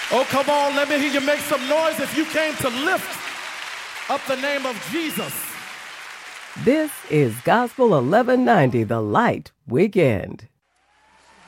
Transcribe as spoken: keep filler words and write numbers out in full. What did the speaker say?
Oh, come on, let me hear you make some noise if you came to lift up the name of Jesus. This is Gospel eleven ninety, The Light Weekend.